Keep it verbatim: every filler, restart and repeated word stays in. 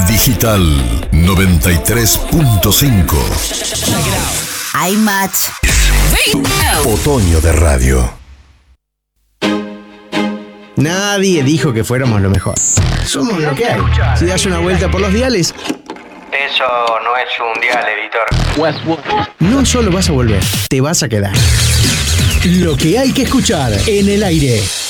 Digital noventa y tres punto cinco. Hay match. Otoño de radio. Nadie dijo que fuéramos lo mejor. Somos lo que hay. Si das una vuelta por los diales, Eso no es un dial, editor. no solo vas a volver, te vas a quedar. Lo que hay que escuchar en el aire.